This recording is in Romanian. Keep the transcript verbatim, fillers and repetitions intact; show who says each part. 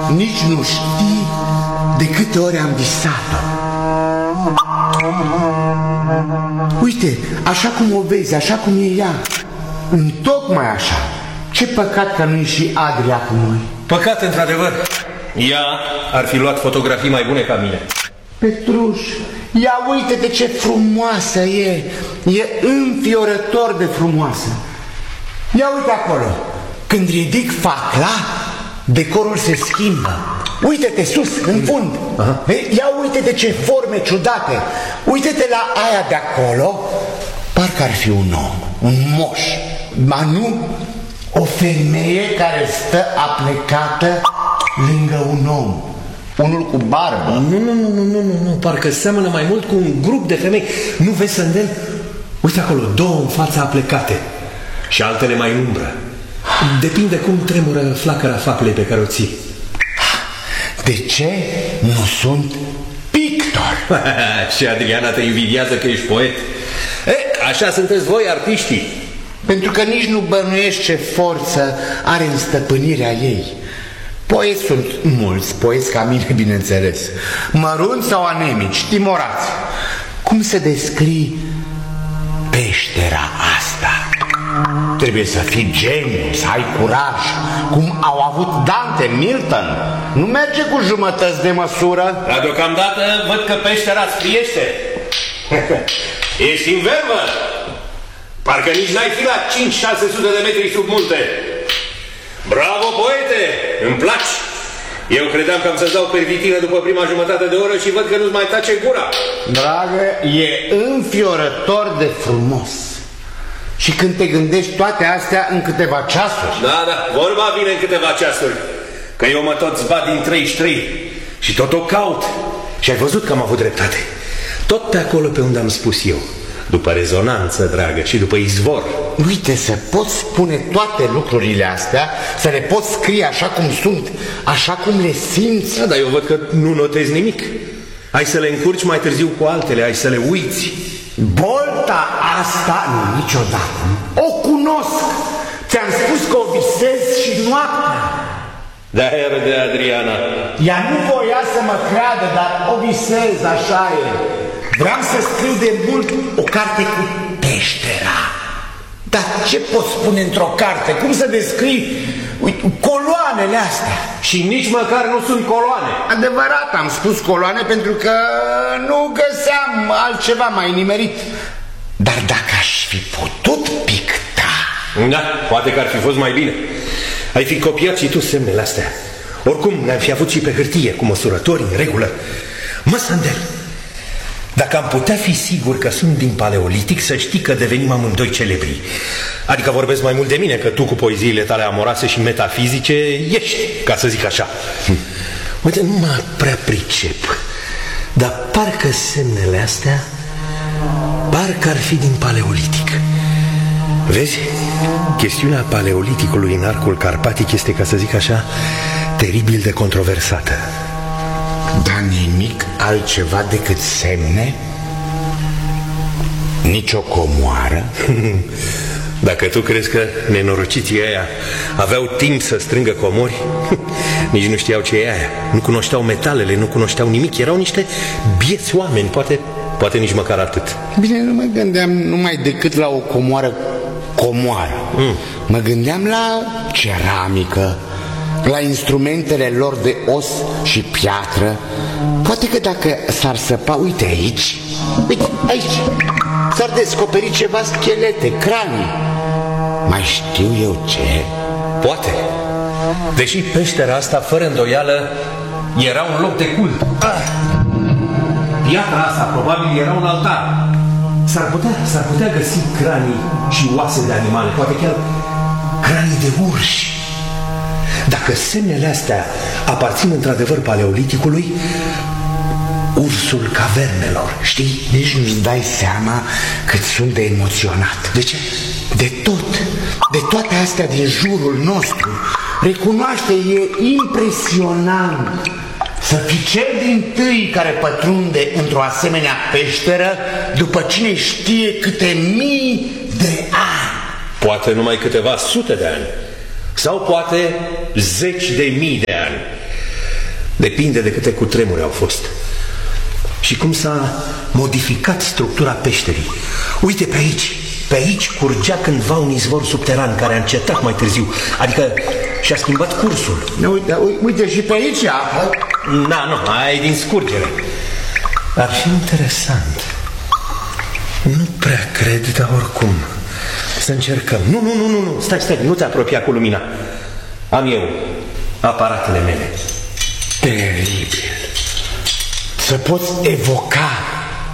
Speaker 1: nici nu știi de câte ori am visat-o. Uite, așa cum o vezi, așa cum e ea, întocmai așa. Ce păcat că nu-i și Adria cu noi.
Speaker 2: Păcat, într-adevăr. Ea ar fi luat fotografii mai bune ca mine.
Speaker 1: Petruș, ia uite-te ce frumoasă e. E înfiorător de frumoasă. Ia uite acolo. Când ridic facla, decorul se schimbă. Uite-te sus, în fund. Aha. Ia uite-te ce forme ciudate. Uite-te la aia de acolo. Parcă ar fi un om, un moș. Ba nu, o femeie care stă aplecată lângă un om. Unul cu barbă.
Speaker 2: Nu, nu, nu, nu, nu, nu, parcă seamănă mai mult cu un grup de femei. Nu vezi, Sandel? Uite acolo, două în fața aplecate și altele mai în umbră. Depinde cum tremură flacăra faclei pe care o ții.
Speaker 1: De ce nu sunt pictor?
Speaker 2: Și Adriana te invidiază că ești poet. E, așa sunteți voi, artiștii.
Speaker 1: Pentru că nici nu bănuiești ce forță are în stăpânirea ei. Poeți sunt mulți, poeți ca mine, bineînțeles, mărunți sau anemici, timorați. Cum să descrii peștera asta? Trebuie să fii geniu, să ai curaj, cum au avut Dante, Milton. Nu merge cu jumătăți de măsură.
Speaker 2: Dar deocamdată văd că peștera spriește. Ești în verbă. Parcă nici n-ai fi la cinci șase sute de metri sub munte. Bravo, poete! Îmi place! Eu credeam că am să-ți dau pervitină după prima jumătate de oră și văd că nu-ți mai tace gura.
Speaker 1: Dragă, e înfiorător de frumos. Și când te gândești toate astea în câteva ceasuri.
Speaker 2: Da, da, vorba vine în câteva ceasuri. Că eu mă tot zbat din treizeci și trei și tot o caut. Și ai văzut că am avut dreptate. Tot pe acolo pe unde am spus eu. După rezonanță, dragă, și după izvor.
Speaker 1: Uite, să poți spune toate lucrurile astea, să le poți scrie așa cum sunt, așa cum le simți.
Speaker 2: Da, dar eu văd că nu notezi nimic. Hai să le încurci mai târziu cu altele, hai să le uiți.
Speaker 1: Bolta asta, nu, niciodată. O cunosc. Ți-am spus că o visez și noaptea.
Speaker 2: De-aia de Adriana.
Speaker 1: Ea nu voia să mă creadă, dar o visez, așa e. Vreau să scriu de mult o carte cu peștera. Dar ce poți spune într-o carte? Cum să descrii, uite, coloanele astea?
Speaker 2: Și nici măcar nu sunt coloane.
Speaker 1: Adevărat, am spus coloane pentru că nu găseam altceva mai nimerit. Dar dacă aș fi putut picta...
Speaker 2: Da, poate că ar fi fost mai bine. Ai fi copiat și tu semnele astea. Oricum le-am fi avut și pe hârtie, cu măsurători în regulă. Mă, Sandel, dacă am putea fi sigur că sunt din paleolitic, să știi că devenim amândoi celebri. Adică vorbesc mai mult de mine, că tu cu poeziile tale amoroase și metafizice ești, ca să zic așa. Hm. Uite, nu mă prea pricep, dar parcă semnele astea, parcă ar fi din paleolitic. Vezi? Chestiunea paleoliticului în arcul carpatic este, ca să zic așa, teribil de controversată.
Speaker 1: Dar nimic altceva decât semne? Nici o comoară?
Speaker 2: Dacă tu crezi că nenorociții aia aveau timp să strângă comori, nici nu știau ce e aia. Nu cunoșteau metalele, nu cunoșteau nimic. Erau niște bieți oameni, poate, poate nici măcar atât.
Speaker 1: Bine, nu mă gândeam numai decât la o comoară comoară. Mm. Mă gândeam la ceramică, la instrumentele lor de os și piatră. Poate că dacă s-ar săpa, uite aici, uite aici, s-ar descoperi ceva schelete, cranii. Mai știu eu ce?
Speaker 2: Poate. Deși peștera asta, fără îndoială, era un loc de cult. Ah. Piatra asta probabil era un altar. S-ar putea, s-ar putea găsi cranii și oase de animale, poate chiar cranii de urși. Dacă semnele astea aparțin într-adevăr paleoliticului, ursul cavernelor, știi?
Speaker 1: Nici nu-ți dai seama cât sunt de emoționat.
Speaker 2: De ce?
Speaker 1: De tot, de toate astea din jurul nostru. Recunoaște, e impresionant să fii cel dintâi care pătrunde într-o asemenea peșteră după cine știe câte mii de ani.
Speaker 2: Poate numai câteva sute de ani. Sau poate zeci de mii de ani. Depinde de câte cutremure au fost. Și cum s-a modificat structura peșterii. Uite pe aici, pe aici curgea cândva un izvor subteran care a încetat mai târziu. Adică și-a schimbat cursul.
Speaker 1: Uite, uite și pe aici apă.
Speaker 2: Da, nu, aia e din scurgere. Ar fi interesant. Nu prea cred, dar oricum. Să încercăm. Nu, nu, nu, nu, nu. Stai, stai, nu te apropia cu lumina. Am eu aparatele mele.
Speaker 1: Teribil. Să poți evoca